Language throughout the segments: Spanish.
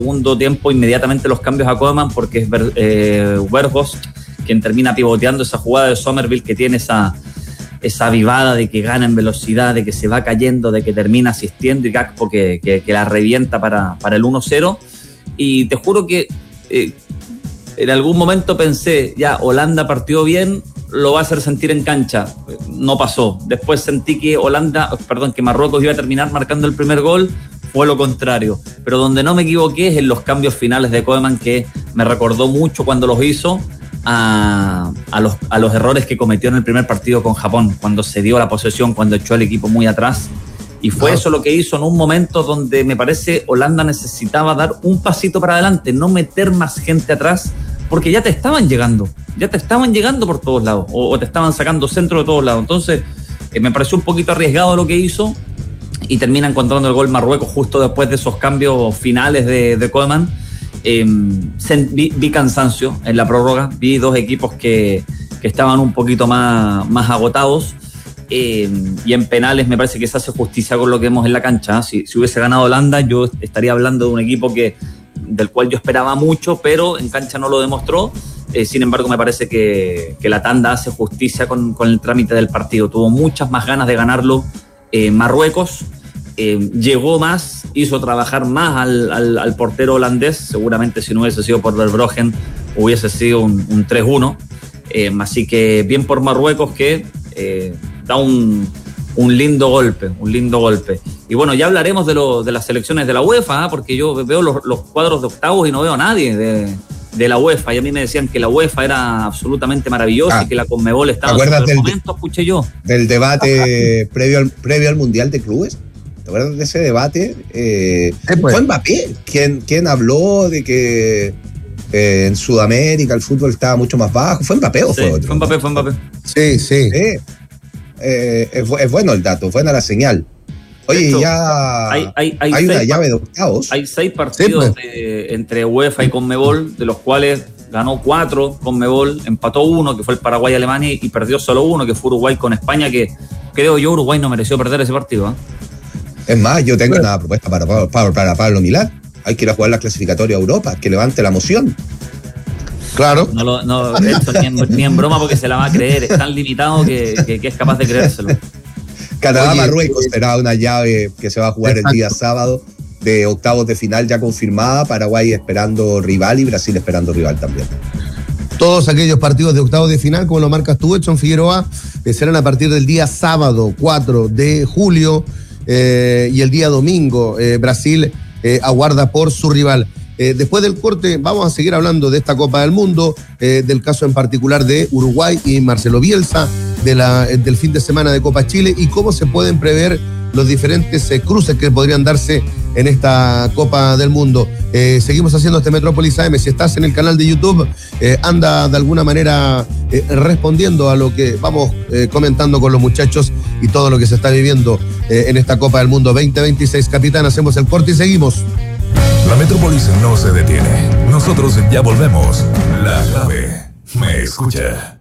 segundo tiempo inmediatamente los cambios a Koeman, porque es Weghorst quien termina pivoteando esa jugada de Summerville, que tiene esa avivada de que gana en velocidad, de que se va cayendo, de que termina asistiendo, y Gakpo que la revienta para el 1-0. Y te juro que en algún momento pensé, ya, Holanda partió bien, lo va a hacer sentir en cancha. No pasó. Después sentí que Marruecos iba a terminar marcando el primer gol. Fue lo contrario. Pero donde no me equivoqué es en los cambios finales de Koeman, que me recordó mucho cuando los hizo a los errores que cometió en el primer partido con Japón, cuando se dio la posesión, cuando echó al equipo muy atrás. Y fue eso lo que hizo en un momento donde me parece Holanda necesitaba dar un pasito para adelante, no meter más gente atrás, porque ya te estaban llegando por todos lados, o te estaban sacando centro de todos lados. Entonces me pareció un poquito arriesgado lo que hizo, y termina encontrando el gol Marruecos justo después de esos cambios finales de Koeman. Vi cansancio en la prórroga, vi dos equipos que estaban un poquito más agotados, y en penales me parece que se hace justicia con lo que vemos en la cancha. Si hubiese ganado Holanda, yo estaría hablando de un equipo del cual yo esperaba mucho, pero en cancha no lo demostró. Sin embargo, me parece que la tanda hace justicia con el trámite del partido. Tuvo muchas más ganas de ganarlo Marruecos, llegó más, hizo trabajar más al portero holandés. Seguramente si no hubiese sido por Verbruggen hubiese sido un 3-1. Así que bien por Marruecos, que da un lindo golpe. Y bueno, ya hablaremos de las selecciones de la UEFA, porque yo veo los cuadros de octavos y no veo a nadie de la UEFA, y a mí me decían que la UEFA era absolutamente maravillosa y que la Conmebol estaba en el momento, escuché yo. Del debate previo al Mundial de Clubes. ¿Te acuerdas de ese debate? Fue Mbappé quien habló de que en Sudamérica el fútbol estaba mucho más bajo. ¿Fue Mbappé o fue otro? Fue Mbappé. Sí. Es bueno el dato, buena la señal. Oye, esto, ya hay una llave de octavos. Hay 6 partidos entre UEFA y Conmebol, de los cuales ganó 4 Conmebol, empató 1, que fue el Paraguay-Alemania, y perdió solo 1, que fue Uruguay con España, que creo yo Uruguay no mereció perder ese partido. Es más, yo tengo una propuesta para Pablo Milán. Hay que ir a jugar la clasificatoria a Europa, que levante la moción. Claro. No, esto ni en broma, porque se la va a creer. Es tan limitado que es capaz de creérselo. Canadá-Marruecos será una llave que se va a jugar el día sábado, de octavos de final ya confirmada. Paraguay esperando rival y Brasil esperando rival también. Todos aquellos partidos de octavos de final, como lo marcas tú, Edson Figueroa, serán a partir del día sábado 4 de julio, y el día domingo Brasil aguarda por su rival. Después del corte vamos a seguir hablando de esta Copa del Mundo, del caso en particular de Uruguay y Marcelo Bielsa, del fin de semana de Copa Chile, y cómo se pueden prever los diferentes cruces que podrían darse en esta Copa del Mundo. Seguimos haciendo este Metrópolis AM. Si estás en el canal de YouTube, anda de alguna manera respondiendo a lo que vamos comentando con los muchachos y todo lo que se está viviendo en esta Copa del Mundo 2026. Capitán, hacemos el corte y seguimos. La Metrópolis no se detiene. Nosotros ya volvemos. La clave me escucha.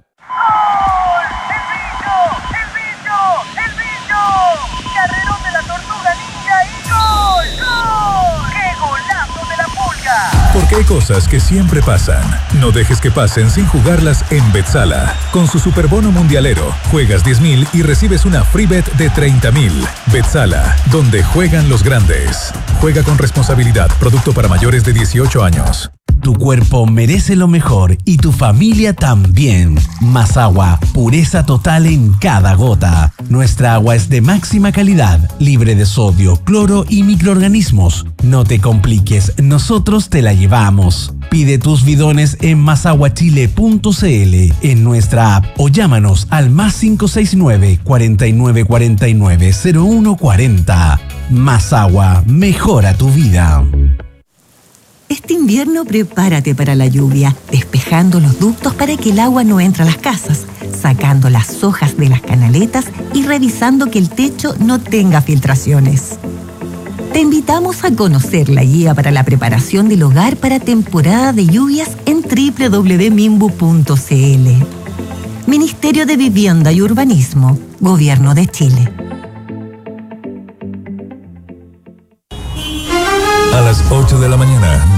Porque hay cosas que siempre pasan. No dejes que pasen sin jugarlas en Betzala. Con su superbono mundialero, juegas 10,000 y recibes una free bet de 30,000. Betzala, donde juegan los grandes. Juega con responsabilidad. Producto para mayores de 18 años. Tu cuerpo merece lo mejor y tu familia también. Más agua, pureza total en cada gota. Nuestra agua es de máxima calidad, libre de sodio, cloro y microorganismos. No te compliques, nosotros te la llevamos. Pide tus bidones en masaguachile.cl, en nuestra app, o llámanos al +569 4949 0140. Más agua, mejora tu vida. Este invierno prepárate para la lluvia, despejando los ductos para que el agua no entre a las casas, sacando las hojas de las canaletas y revisando que el techo no tenga filtraciones. Te invitamos a conocer la guía para la preparación del hogar para temporada de lluvias en www.mimbu.cl. Ministerio de Vivienda y Urbanismo, Gobierno de Chile. A las 8 de la mañana.